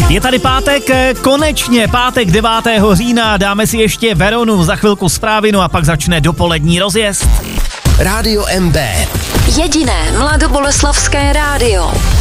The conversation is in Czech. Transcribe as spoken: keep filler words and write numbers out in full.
Je tady pátek, konečně pátek devátého října, dáme si ještě Veronu, za chvilku zprávy, no a pak začne dopolední rozjezd. Rádio M B. Jediné mladoboleslavské rádio.